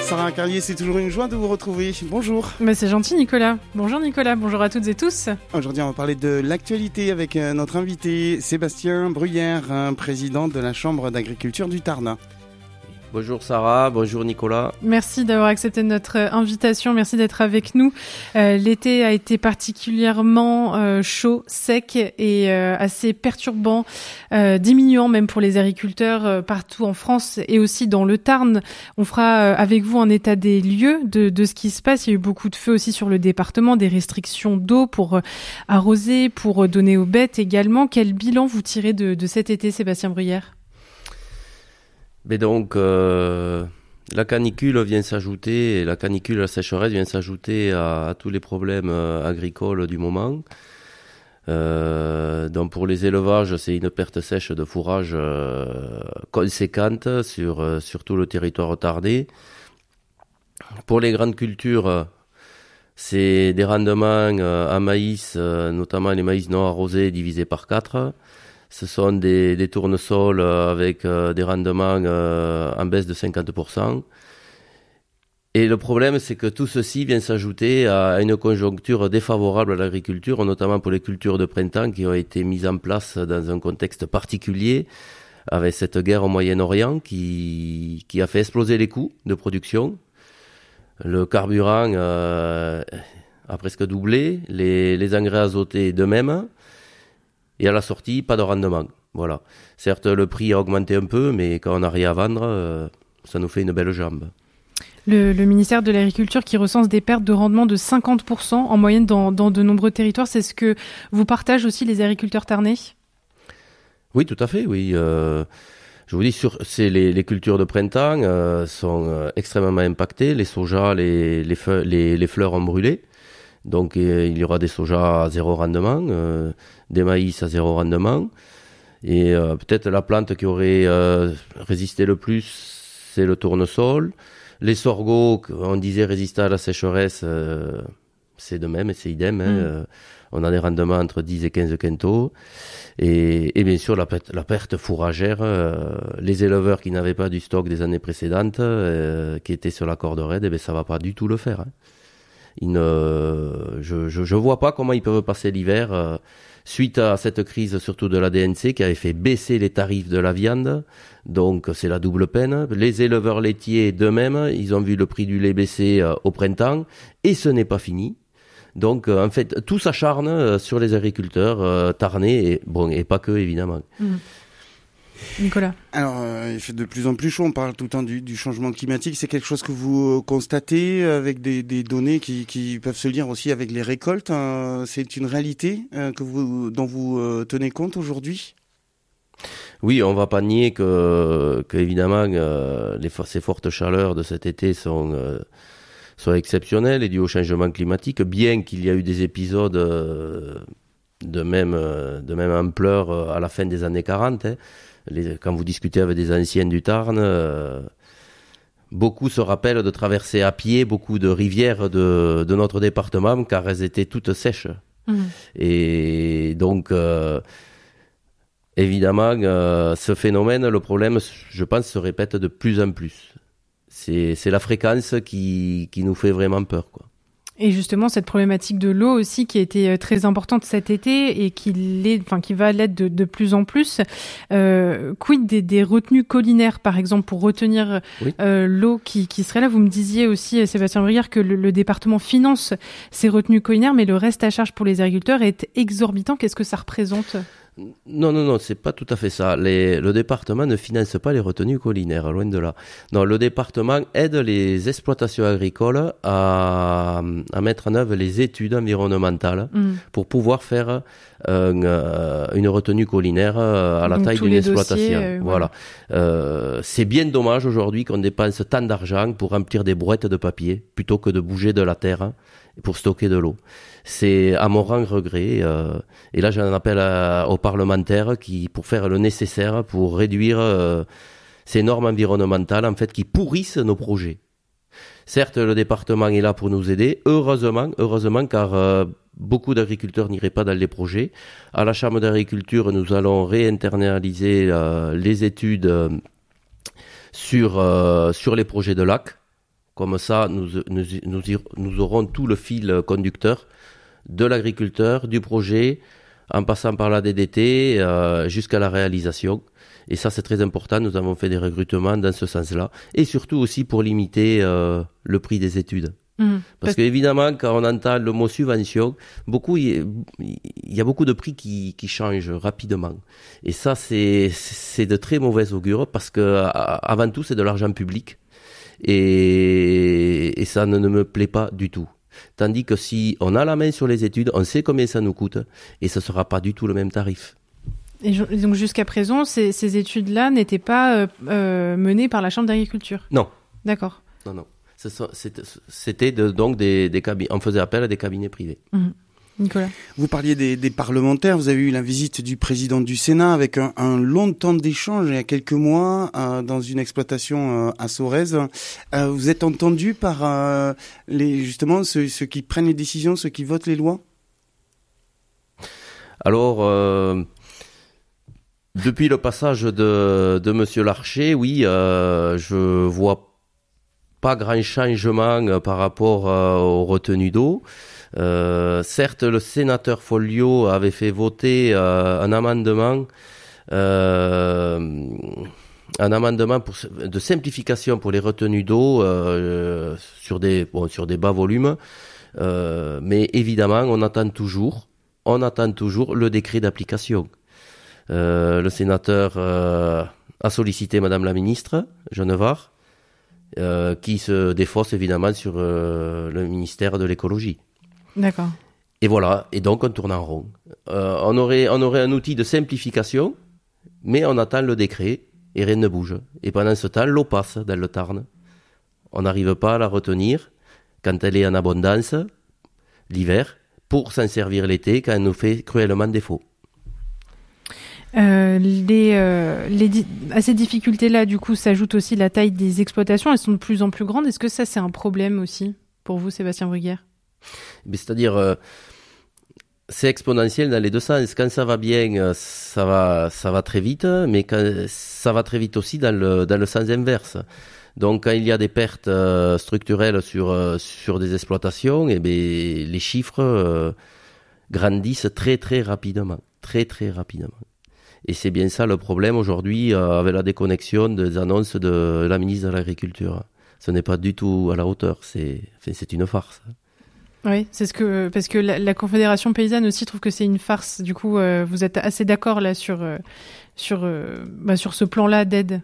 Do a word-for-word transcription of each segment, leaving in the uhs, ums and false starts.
Sarah Carlier, c'est toujours une joie de vous retrouver. Bonjour. Mais c'est gentil Nicolas. Bonjour Nicolas, bonjour à toutes et tous. Aujourd'hui on va parler de l'actualité avec notre invité Sébastien Bruyère, président de la Chambre d'agriculture du Tarn. Bonjour Sarah, bonjour Nicolas. Merci d'avoir accepté notre invitation, merci d'être avec nous. Euh, l'été a été particulièrement euh, chaud, sec et euh, assez perturbant, euh, diminuant même pour les agriculteurs euh, partout en France et aussi dans le Tarn. On fera euh, avec vous un état des lieux de, de ce qui se passe. Il y a eu beaucoup de feux aussi sur le département, des restrictions d'eau pour euh, arroser, pour euh, donner aux bêtes également. Quel bilan vous tirez de, de cet été, Sébastien Bruyère ? Mais donc, euh, la canicule vient s'ajouter, et la canicule, la sécheresse vient s'ajouter à, à tous les problèmes euh, agricoles du moment. Euh, donc pour les élevages, c'est une perte sèche de fourrage euh, conséquente sur, euh, sur tout le territoire tarnais. Pour les grandes cultures, c'est des rendements euh, en maïs, euh, notamment les maïs non arrosés, divisés par quatre. Ce sont des, des tournesols avec euh, des rendements euh, en baisse de cinquante pour cent. Et le problème, c'est que tout ceci vient s'ajouter à une conjoncture défavorable à l'agriculture, notamment pour les cultures de printemps qui ont été mises en place dans un contexte particulier, avec cette guerre au Moyen-Orient qui, qui a fait exploser les coûts de production. Le carburant euh, a presque doublé, les, les engrais azotés de même. Et à la sortie, pas de rendement. Voilà. Certes, le prix a augmenté un peu, mais quand on n'a rien à vendre, euh, ça nous fait une belle jambe. Le, le ministère de l'Agriculture qui recense des pertes de rendement de cinquante pour cent en moyenne dans, dans de nombreux territoires, c'est ce que vous partagent aussi les agriculteurs tarnais ? Oui, tout à fait, oui. Euh, je vous dis, sur, c'est les, les cultures de printemps euh, sont euh, extrêmement impactées. Les sojas, les, les, feu, les, les fleurs ont brûlé. Donc euh, il y aura des sojas à zéro rendement, euh, des maïs à zéro rendement. Et euh, peut-être la plante qui aurait euh, résisté le plus, c'est le tournesol. Les sorgho, on disait résister à la sécheresse, euh, c'est de même, c'est idem. Hein, mmh. euh, on a des rendements entre dix et quinze quintaux. Et, et bien sûr, la perte, la perte fourragère, euh, les éleveurs qui n'avaient pas du stock des années précédentes, euh, qui étaient sur la corde raide, eh bien, ça ne va pas du tout le faire. Hein. Ils ne, je, je, je vois pas comment ils peuvent passer l'hiver euh, suite à cette crise, surtout de la D N C, qui avait fait baisser les tarifs de la viande. Donc, c'est la double peine. Les éleveurs laitiers, d'eux-mêmes, ils ont vu le prix du lait baisser euh, au printemps, et ce n'est pas fini. Donc, euh, en fait, tout s'acharne euh, sur les agriculteurs euh, tarnais, et bon, et pas que, évidemment. Mmh. Nicolas. Alors, euh, il fait de plus en plus chaud, on parle tout le temps du, du changement climatique, c'est quelque chose que vous constatez avec des, des données qui, qui peuvent se lire aussi avec les récoltes, hein. C'est une réalité euh, que vous, dont vous euh, tenez compte aujourd'hui ? Oui, on va pas nier que, que évidemment, euh, les, ces fortes chaleurs de cet été sont, euh, sont exceptionnelles et dues au changement climatique, bien qu'il y a eu des épisodes euh, de, même, euh, de même ampleur euh, à la fin des années quarante, hein. Les, quand vous discutez avec des anciens du Tarn, euh, beaucoup se rappellent de traverser à pied beaucoup de rivières de, de notre département car elles étaient toutes sèches. Mmh. Et donc, euh, évidemment, euh, ce phénomène, le problème, je pense, se répète de plus en plus. C'est, c'est la fréquence qui, qui nous fait vraiment peur, quoi. Et justement, cette problématique de l'eau aussi qui a été très importante cet été et qui, l'est, enfin, qui va l'être de, de plus en plus. Euh, quid des, des retenues collinaires, par exemple, pour retenir oui. euh, l'eau qui, qui serait là ? Vous me disiez aussi, Sébastien Bruyère, que le, le département finance ces retenues collinaires, mais le reste à charge pour les agriculteurs est exorbitant. Qu'est-ce que ça représente ? Non, non, non, c'est pas tout à fait ça. Les, le département ne finance pas les retenues collinaires, loin de là. Non, le département aide les exploitations agricoles à, à mettre en œuvre les études environnementales mmh. pour pouvoir faire un, euh, une retenue collinaire à la Donc, taille d'une exploitation. Dossiers, euh, voilà. voilà. Euh, c'est bien dommage aujourd'hui qu'on dépense tant d'argent pour remplir des brouettes de papier plutôt que de bouger de la terre pour stocker de l'eau. C'est à mon grand regret. Euh, et là, j'en appelle à, aux parlementaires qui, pour faire le nécessaire pour réduire euh, ces normes environnementales, en fait, qui pourrissent nos projets. Certes, le département est là pour nous aider. Heureusement, heureusement, car euh, beaucoup d'agriculteurs n'iraient pas dans les projets. À la Chambre d'agriculture, nous allons réinternaliser euh, les études euh, sur euh, sur les projets de lac. Comme ça, nous, nous, nous, nous aurons tout le fil conducteur de l'agriculteur, du projet, en passant par la D D T euh, jusqu'à la réalisation. Et ça, c'est très important. Nous avons fait des recrutements dans ce sens-là. Et surtout aussi pour limiter euh, le prix des études. Mmh, parce, parce qu'évidemment, quand on entend le mot subvention, beaucoup, il y a beaucoup de prix qui, qui changent rapidement. Et ça, c'est, c'est de très mauvais augure parce que, avant tout, c'est de l'argent public. Et, et ça ne, ne me plaît pas du tout. Tandis que si on a la main sur les études, on sait combien ça nous coûte et ce sera pas du tout le même tarif. Et donc jusqu'à présent, ces, ces études-là n'étaient pas euh, euh, menées par la Chambre d'agriculture ? Non. D'accord. Non, non. C'était, c'était de, donc des, des cabinets, on faisait appel à des cabinets privés. Mmh. Nicolas. Vous parliez des, des parlementaires, vous avez eu la visite du président du Sénat avec un, un long temps d'échange il y a quelques mois euh, dans une exploitation euh, à Sorèze. Euh, vous êtes entendu par euh, les, justement ceux, ceux qui prennent les décisions, ceux qui votent les lois ? Alors, euh, depuis le passage de, de Monsieur Larcher, oui, euh, je vois pas grand changement par rapport euh, aux retenues d'eau. Euh, certes, le sénateur Folliot avait fait voter euh, un amendement, euh, un amendement pour, de simplification pour les retenues d'eau euh, sur des bon, sur des bas volumes, euh, mais évidemment, on attend toujours, on attend toujours le décret d'application. Euh, le sénateur euh, a sollicité Madame la ministre Genevard, euh, qui se défausse évidemment sur euh, le ministère de l'écologie. D'accord. Et voilà, et donc on tourne en rond. Euh, on aurait, on aurait un outil de simplification, mais on attend le décret et rien ne bouge. Et pendant ce temps, l'eau passe dans le Tarn. On n'arrive pas à la retenir quand elle est en abondance l'hiver pour s'en servir l'été quand elle nous fait cruellement défaut. Euh, les, euh, les di- à ces difficultés-là, du coup, s'ajoute aussi la taille des exploitations. Elles sont de plus en plus grandes. Est-ce que ça, c'est un problème aussi pour vous, Sébastien Bruguière ? Mais c'est-à-dire, euh, c'est exponentiel dans les deux sens. Quand ça va bien, ça va, ça va très vite, mais quand, ça va très vite aussi dans le, dans le sens inverse. Donc, quand il y a des pertes euh, structurelles sur, euh, sur des exploitations, eh bien, les chiffres euh, grandissent très, très rapidement. Très, très rapidement. Et c'est bien ça le problème aujourd'hui euh, avec la déconnexion des annonces de la ministre de l'Agriculture. Ce n'est pas du tout à la hauteur, c'est, c'est une farce. Oui, c'est ce que parce que la, la Confédération paysanne aussi trouve que c'est une farce. Du coup, euh, vous êtes assez d'accord là sur euh, sur euh, bah, sur ce plan-là d'aide.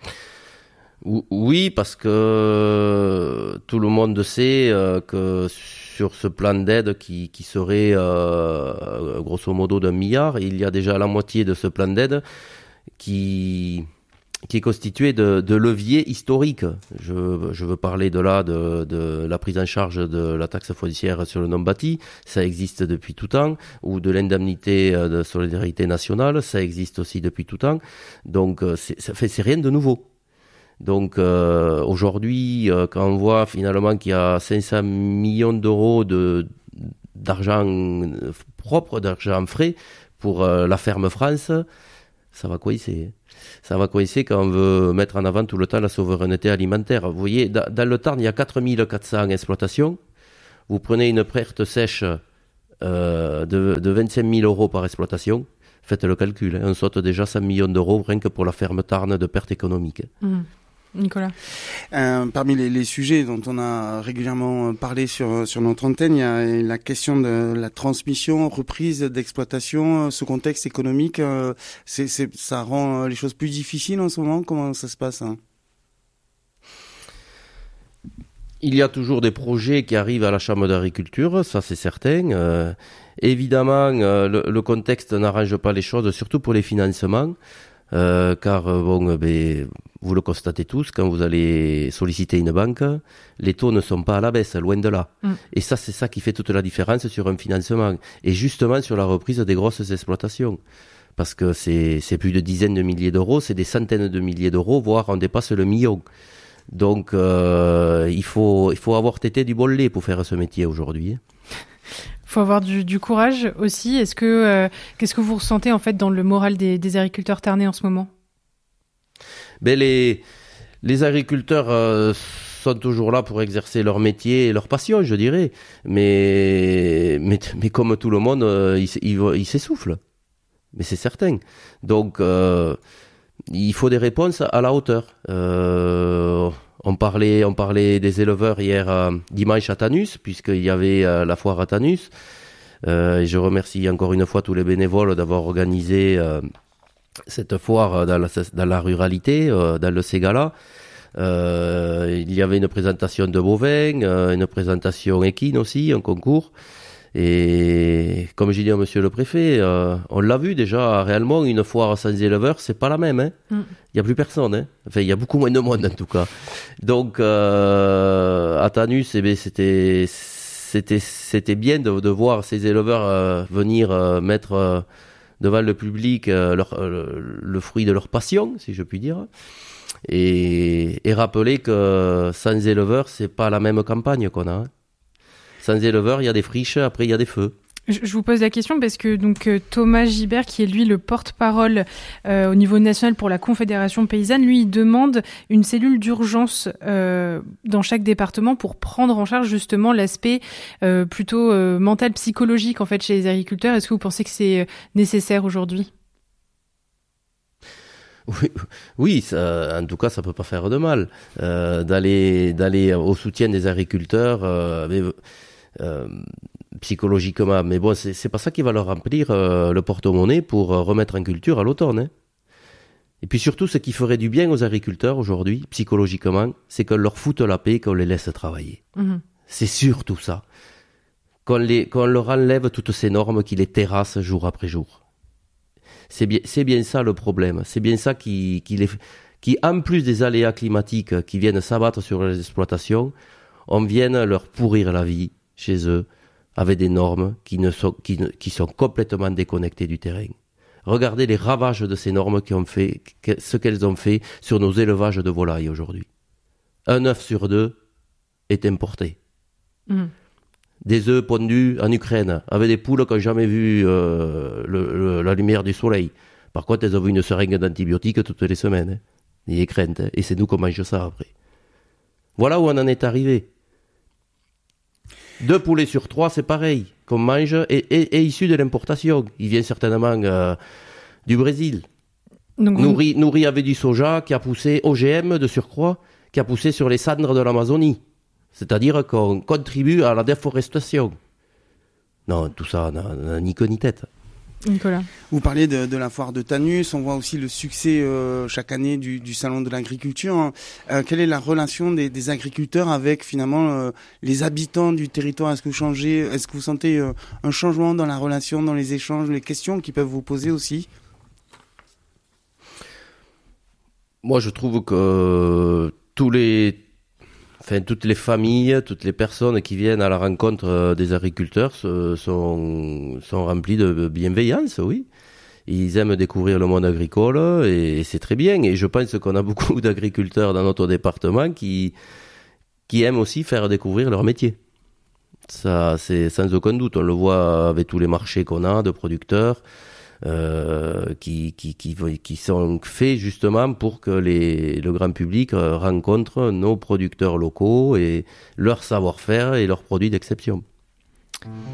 Oui, parce que tout le monde sait euh, que sur ce plan d'aide qui qui serait euh, grosso modo d'un milliard, il y a déjà la moitié de ce plan d'aide qui qui est constitué de, de leviers historiques. Je, je veux parler de là, de, de la prise en charge de la taxe foncière sur le non-bâti, ça existe depuis tout temps, ou de l'indemnité de solidarité nationale, ça existe aussi depuis tout temps. Donc, c'est, ça fait, c'est rien de nouveau. Donc, euh, aujourd'hui, euh, quand on voit finalement qu'il y a cinq cents millions d'euros de, d'argent propre, d'argent frais pour euh, la ferme France, ça va coincer. Ça va coincer quand on veut mettre en avant tout le temps la souveraineté alimentaire. Vous voyez, dans le Tarn, il y a quatre mille quatre cents exploitations. Vous prenez une perte sèche euh, de, de vingt-cinq mille euros par exploitation. Faites le calcul, hein, on saute déjà cent millions d'euros rien que pour la ferme Tarn de perte économique. Mmh. Nicolas. Euh, parmi les, les sujets dont on a régulièrement parlé sur sur notre antenne, il y a la question de la transmission, reprise d'exploitation. Ce contexte économique, euh, c'est, c'est, ça rend les choses plus difficiles en ce moment. Comment ça se passe, hein ? Il y a toujours des projets qui arrivent à la Chambre d'agriculture, ça c'est certain. Euh, évidemment, euh, le, le contexte n'arrange pas les choses, surtout pour les financements. Euh, car bon, ben, vous le constatez tous, quand vous allez solliciter une banque, les taux ne sont pas à la baisse, loin de là. Mm. Et ça, c'est ça qui fait toute la différence sur un financement. Et justement sur la reprise des grosses exploitations. Parce que c'est, c'est plus de dizaines de milliers d'euros, c'est des centaines de milliers d'euros, voire on dépasse le million. Donc, euh, il faut, il faut avoir tété du bon lait pour faire ce métier aujourd'hui. Il faut avoir du, du courage aussi. Est-ce que, euh, qu'est-ce que vous ressentez en fait dans le moral des, des agriculteurs tarnais en ce moment ? Ben les, les agriculteurs euh, sont toujours là pour exercer leur métier et leur passion, je dirais. Mais, mais, mais comme tout le monde, euh, ils il, il s'essoufflent. Mais c'est certain. Donc, euh, il faut des réponses à la hauteur. Euh, on parlait, on parlait des éleveurs hier euh, dimanche à Tanus, puisqu'il y avait euh, la foire à Tanus. Euh, et je remercie encore une fois tous les bénévoles d'avoir organisé euh, cette foire dans la, dans la ruralité, euh, dans le Ségala. Euh, il y avait une présentation de bovins, euh, une présentation équine aussi, un concours. Et comme j'ai dit à monsieur le préfet, euh, on l'a vu déjà réellement, une foire sans éleveurs, c'est pas la même. Hein. Mm. Il y a plus personne. Hein. Enfin, il y a beaucoup moins de monde en tout cas. Donc, euh, à Tanus, eh bien, c'était, c'était, c'était bien de, de voir ces éleveurs euh, venir euh, mettre euh, devant le public euh, leur, euh, le fruit de leur passion, si je puis dire. Et, et rappeler que sans éleveurs, c'est pas la même campagne qu'on a. Hein. Sans éleveurs, il y a des friches, après il y a des feux. Je, je vous pose la question parce que donc Thomas Gibert, qui est lui le porte-parole euh, au niveau national pour la Confédération paysanne, lui il demande une cellule d'urgence euh, dans chaque département pour prendre en charge justement l'aspect euh, plutôt euh, mental, psychologique en fait chez les agriculteurs. Est-ce que vous pensez que c'est nécessaire aujourd'hui ? Oui, oui ça, en tout cas, ça peut pas faire de mal euh, d'aller d'aller au soutien des agriculteurs euh, mais, euh, psychologiquement. Mais bon, c'est c'est pas ça qui va leur remplir euh, le porte-monnaie pour euh, remettre en culture à l'automne. Hein. Et puis surtout, ce qui ferait du bien aux agriculteurs aujourd'hui, psychologiquement, c'est qu'on leur foute la paix, qu'on les laisse travailler. Mmh. C'est surtout ça. Qu'on les qu'on leur enlève toutes ces normes qui les terrassent jour après jour. C'est bien, c'est bien ça le problème. C'est bien ça qui, qui, les, qui, en plus des aléas climatiques qui viennent s'abattre sur les exploitations, on vient leur pourrir la vie chez eux avec des normes qui, ne sont, qui, ne, qui sont complètement déconnectées du terrain. Regardez les ravages de ces normes qui ont fait, ce qu'elles ont fait sur nos élevages de volailles aujourd'hui. Un œuf sur deux est importé. Mmh. Des œufs pondus en Ukraine, avec des poules qui n'ont jamais vu euh, le, le, la lumière du soleil. Par contre, elles ont vu une seringue d'antibiotiques toutes les semaines. Hein. Il y a crainte, hein. Et c'est nous qui mange ça après. Voilà où on en est arrivé. Deux poulets sur trois, c'est pareil, qu'on mange, et, et, et issu de l'importation. Il vient certainement euh, du Brésil. Donc, nourri, vous... nourri avec du soja qui a poussé, O G M de surcroît, qui a poussé sur les cendres de l'Amazonie. C'est-à-dire qu'on contribue à la déforestation. Non, tout ça n'a ni queue ni tête. Nicolas. Vous parlez de, de la foire de Tanus, on voit aussi le succès euh, chaque année du, du salon de l'agriculture. Hein. Euh, quelle est la relation des, des agriculteurs avec finalement euh, les habitants du territoire ? Est-ce que vous changez, est-ce que vous sentez euh, un changement dans la relation, dans les échanges, les questions qu'ils peuvent vous poser aussi ? Moi, je trouve que tous les Enfin, toutes les familles, toutes les personnes qui viennent à la rencontre des agriculteurs sont, sont remplies de bienveillance, oui. Ils aiment découvrir le monde agricole et c'est très bien. Et je pense qu'on a beaucoup d'agriculteurs dans notre département qui, qui aiment aussi faire découvrir leur métier. Ça, c'est sans aucun doute. On le voit avec tous les marchés qu'on a de producteurs. Euh, qui, qui, qui, qui sont faits justement pour que les, le grand public rencontre nos producteurs locaux et leur savoir-faire et leurs produits d'exception.